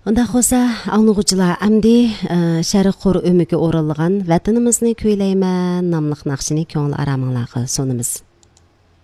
Unda xo'sa, аңлыгычылар әмді шәрік қор өмігі орылған «Вәтінімізні көйлеймен» намлық нақшыны көңіл арамыңлағы сонымыз.